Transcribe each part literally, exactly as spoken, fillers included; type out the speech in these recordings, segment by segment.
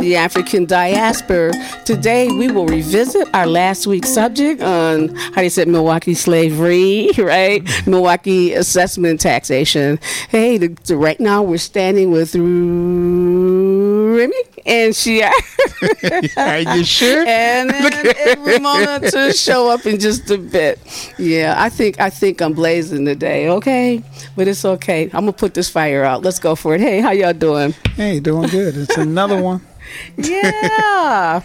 the African diaspora. Today we will revisit our last week's subject on how do you say Milwaukee slavery, right? Milwaukee assessment and taxation. Hey, the, the, right now we're standing with Remy and she. Are you sure? And then and Ramona to show up in just a bit. Yeah, I think I think I'm blazing today. Okay, but it's okay. I'm gonna put this fire out. Let's go for it. Hey, how y'all doing? Hey, doing good. It's another one. Yeah.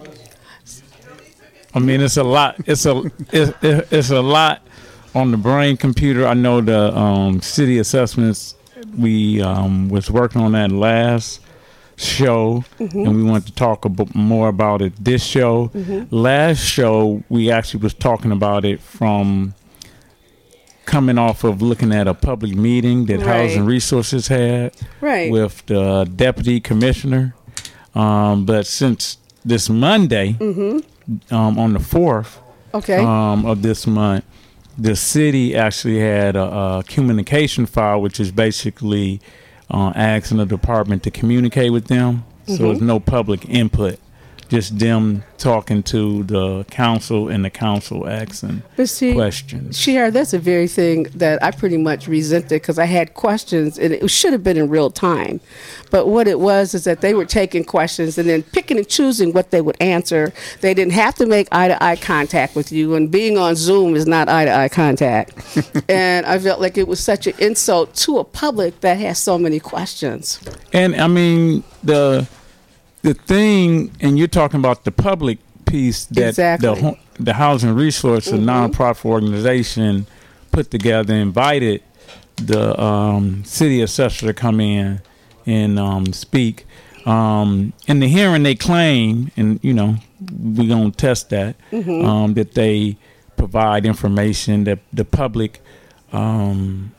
I mean, it's a lot. It's a it's, it's a lot on the brain computer. I know the um, city assessments. We um, was working on that last show, mm-hmm. and we want to talk a bit more about it this show. Mm-hmm. Last show, we actually was talking about it from coming off of looking at a public meeting that right. Housing Resources had right. with the deputy commissioner. Um, but since this Monday, mm-hmm. um, on the fourth okay. um, of this month, the city actually had a, a communication file, which is basically uh, asking the department to communicate with them. Mm-hmm. So there's no public input, just them talking to the council and the council asking but see, questions. Shira, that's the very thing that I pretty much resented because I had questions and it should have been in real time. But what it was is that they were taking questions and then picking and choosing what they would answer. They didn't have to make eye-to-eye contact with you, and being on Zoom is not eye-to-eye contact. And I felt like it was such an insult to a public that has so many questions. And, I mean, the... The thing, and you're talking about the public piece that exactly. the the Housing Resources, mm-hmm. a nonprofit organization, put together, invited the um, city assessor to come in and um, speak. Um, in the hearing, they claim, and you know, we're gonna test that, mm-hmm. um, that they provide information that the public, um,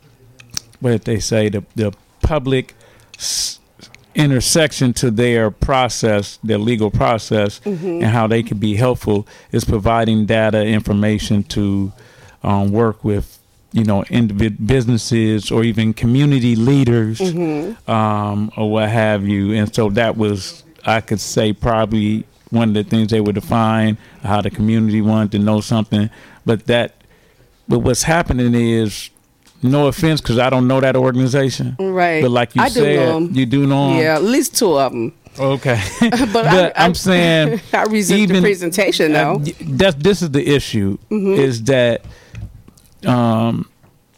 what did they say? The the public. S- intersection to their process, their legal process, mm-hmm. and how they can be helpful is providing data information to um, work with, you know, individual businesses or even community leaders, mm-hmm. um, or what have you. And so that was, I could say, probably one of the things they would define how the community wanted to know something. But that, but what's happening is, no offense, because I don't know that organization. Right. But like you I said, do know 'em. you do know them. Yeah, at least two of them. Okay. but but I, I, I'm saying, I resent even, the presentation, though. Uh, that's this is the issue, mm-hmm. is that um,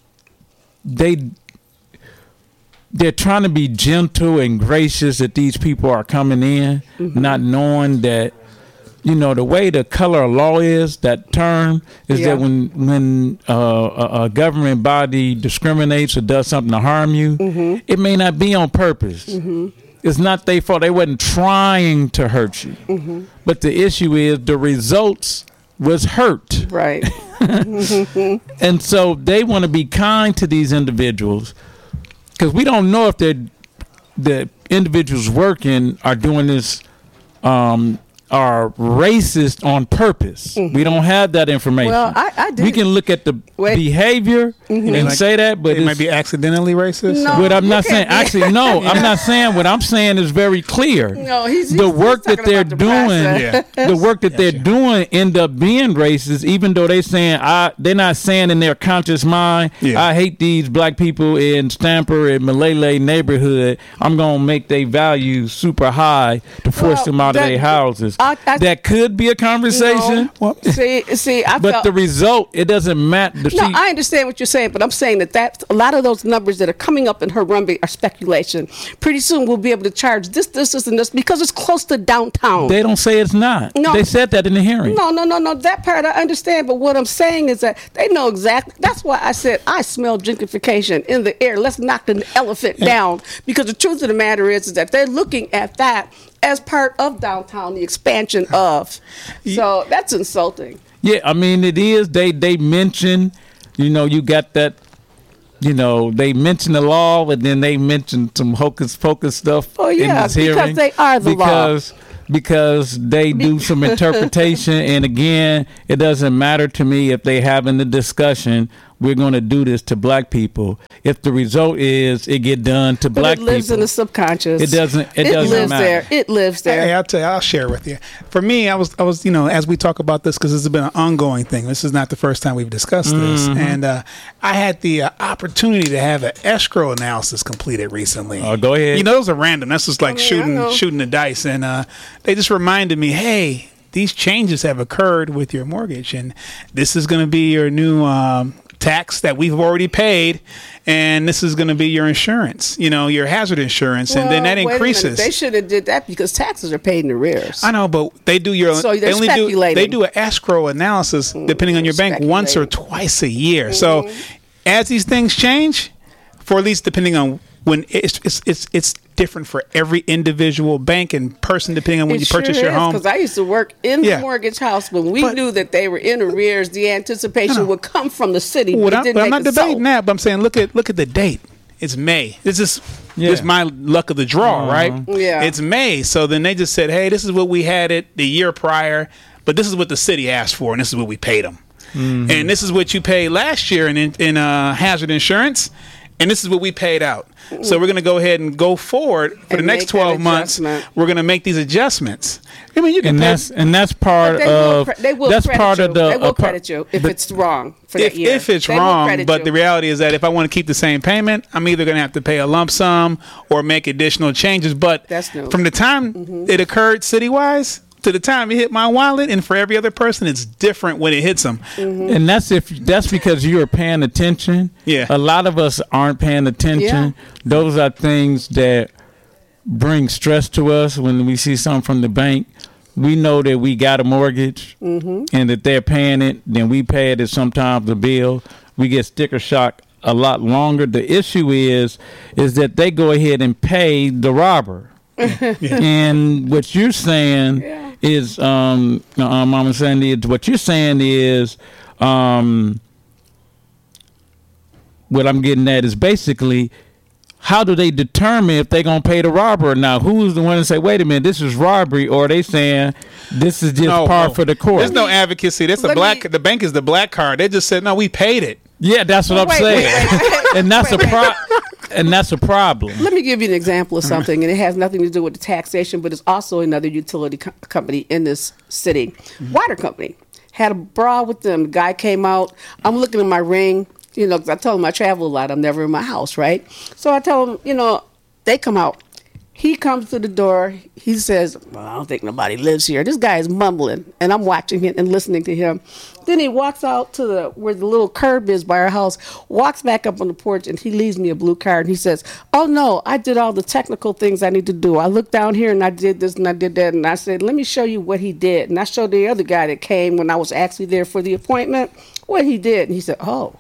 they they're trying to be gentle and gracious that these people are coming in, mm-hmm. not knowing that. You know, the way the color of law is, that term, is yeah. that when when uh, a, a government body discriminates or does something to harm you, mm-hmm. it may not be on purpose. Mm-hmm. It's not their fault. They wasn't trying to hurt you. Mm-hmm. But the issue is the results was hurt. Right. mm-hmm. And so they want to be kind to these individuals because we don't know if they're, the individuals working are doing this um are racist on purpose. Mm-hmm. We don't have that information. Well, I, I did. We can look at the Wait. behavior mm-hmm. and like, say that, but it might be accidentally racist. No, but I'm not saying. Actually, no, yeah. I'm not saying. What I'm saying is very clear. No, he's, the he's, work he's that they're the doing. Yeah. The work that yeah, they're sure. doing end up being racist, even though they saying I. They're not saying in their conscious mind, yeah. I hate these black people in Stamper and Malele neighborhood. I'm gonna make their values super high to force well, them out that, of their houses. I, I, that could be a conversation. No. Well, see, see, I but felt, the result, it doesn't matter. No, see, I understand what you're saying, but I'm saying that, that a lot of those numbers that are coming up in Harambee are speculation. Pretty soon we'll be able to charge this, this, this, and this because it's close to downtown. They don't say it's not. No, they said that in the hearing. No, no, no, no. That part I understand, but what I'm saying is that they know exactly. That's why I said I smell gentrification in the air. Let's knock the elephant down because the truth of the matter is, is that they're looking at that as part of downtown, the expansion of. So that's insulting. Yeah, I mean, it is. They they mention, you know, you got that, you know, they mention the law, but then they mention some hocus pocus stuff oh, yeah, in this hearing. because they are the because, law. Because they do some interpretation. And again, it doesn't matter to me if they having the discussion we're going to do this to black people. If the result is it get done to but black it lives people, in the subconscious. it doesn't. It, It doesn't lives matter. there. It lives there. Hey, I'll tell you, I'll share with you. For me, I was, I was, you know, as we talk about this, because this has been an ongoing thing. This is not the first time we've discussed this, Mm-hmm. and uh, I had the uh, opportunity to have an escrow analysis completed recently. Oh, go ahead. You know, those are random. That's just like mean, I shooting, know. shooting the dice, and uh, they just reminded me, hey, these changes have occurred with your mortgage, and this is going to be your new um, tax that we've already paid, and this is going to be your insurance, you know, your hazard insurance, and then Well, that wait a minute. increases. They should have did that because taxes are paid in arrears. I know, but they do your So they they're only do speculating. they do an escrow analysis depending on your bank once or speculating. twice a year. So as these things change, for at least depending on when it's it's it's, it's different for every individual bank and person depending on when It you purchase sure your home. Because I used to work in Yeah. the mortgage house when we But- knew that they were in arrears. The anticipation No, no. would come from the city, What but I'm, it didn't but I'm make not it so. debating that, but I'm saying look at look at the date. It's May. This is Yeah. this is my luck of the draw, right? Yeah. It's May. So then they just said, hey, this is what we had it the year prior, but this is what the city asked for, and this is what we paid them. And this is what you paid last year in in, in uh, hazard insurance, and this is what we paid out. So we're going to go ahead and go forward for the And next make that twelve months. adjustment. We're going to make these adjustments. I mean, you can and pay- that's and that's part But they will, of cre- they will that's credit part you. of the they will uh, par- credit you if but- it's wrong for if, that year. if it's They will wrong, credit but you. the reality is that if I want to keep the same payment, I'm either going to have to pay a lump sum or make additional changes. But That's new. from the time Mm-hmm. it occurred city-wise to the time it hit my wallet, and for every other person, it's different when it hits them. Mm-hmm. And that's if that's because you're paying attention. Yeah. A lot of us aren't paying attention. Those are things that bring stress to us when we see something from the bank. We know that we got a mortgage Mm-hmm. and that they're paying it, then we pay it as sometimes the bill. We get sticker shock a lot longer. The issue is is that they go ahead and pay the robber. And what you're saying Yeah. is, um, uh, Mama Sandy, is what you're saying is, um, what I'm getting at is basically, how do they determine if they're going to pay the robber? Now, who's the one to say, wait a minute, this is robbery, or are they saying this is just No, par no. for the course? There's no advocacy. That's the Let black. me- the bank is the black card. They just said, no, we paid it. Yeah, that's what Well, I'm wait, saying. wait, wait, wait. And that's Wait, a wait. pro- and that's a problem. Let me give you an example of something, and it has nothing to do with the taxation, but it's also another utility co- company in this city. Water company. Had a brawl with them. The guy came out. I'm looking at my ring, you know, 'cause I told him I travel a lot. I'm never in my house, right? So I tell him, you know, they come out. He comes to the door. He says, well, I don't think nobody lives here. This guy is mumbling, and I'm watching him and listening to him. Then he walks out to the where the little curb is by our house, walks back up on the porch, and he leaves me a blue card. And he says, oh, no, I did all the technical things I need to do. I looked down here, and I did this, and I did that. And I said, let me show you what he did. And I showed the other guy that came when I was actually there for the appointment what he did. And he said, oh.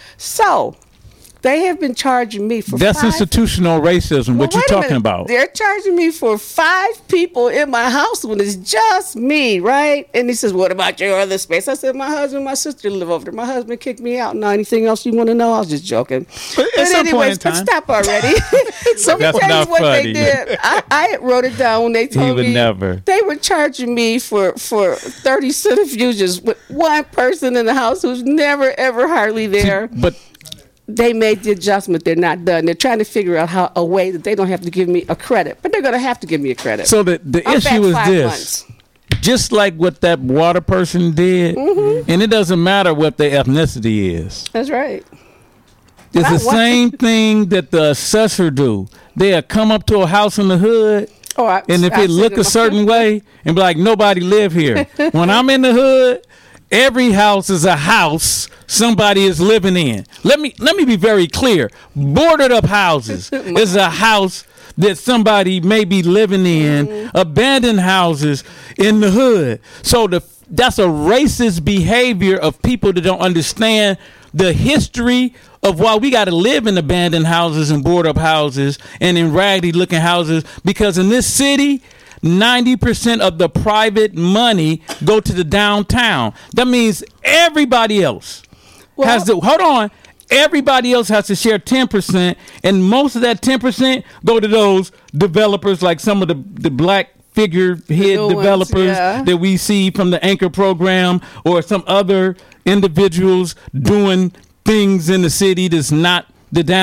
So they have been charging me for That's five institutional racism. well, what you wait a talking minute. about? They're charging me for five people in my house when it's just me, right? And he says, what about your other space? I said, my husband and my sister live over there. My husband kicked me out. Now, anything else you want to know? I was just joking. But at some point in but time- stop already. So let me That's tell not you what funny. they did. I, I wrote it down when they told would me never. they were charging me for, for thirty centrifuges with one person in the house who's never, ever hardly there. But They made the adjustment. They're not done. They're trying to figure out how a way that they don't have to give me a credit, but they're going to have to give me a credit. so the, the I'm back issue is five this. months. Just like what that water person did, Mm-hmm. and it doesn't matter what their ethnicity is. That's right. It's Not the what- same thing that the assessor do. They'll come up to a house in the hood, Oh, I, and if I it see look them. a certain way, and be like, nobody live here. When I'm in the hood, every house is a house somebody is living in. Let me let me be very clear. Boarded up houses is a house that somebody may be living in. Mm-hmm. Abandoned houses in the hood. So the that's a racist behavior of people that don't understand the history of why we got to live in abandoned houses and board up houses and in raggedy looking houses, because in this city ninety percent of the private money go to the downtown. That means everybody else Well- has to hold on. Everybody else has to share ten percent, and most of that ten percent go to those developers, like some of the, the black figurehead new ones, developers yeah. that we see from the Anchor program, or some other individuals doing things in the city that's not the down